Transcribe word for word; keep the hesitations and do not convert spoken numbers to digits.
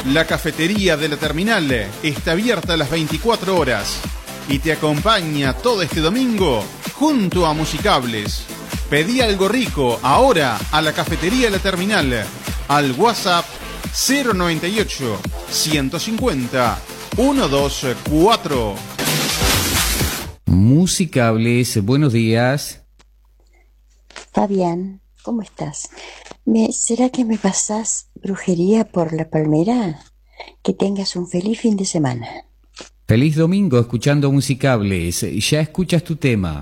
La cafetería de la terminal está abierta a las veinticuatro horas y te acompaña todo este domingo junto a Musicables. Pedí algo rico ahora a la cafetería de la terminal al WhatsApp cero noventa y ocho, ciento cincuenta, ciento veinticuatro. Musicables, buenos días. Fabián, ¿cómo estás? ¿Me, ¿Será que me pasás brujería por La Palmera? Que tengas un feliz fin de semana. Feliz domingo escuchando Musicables. Ya escuchas tu tema.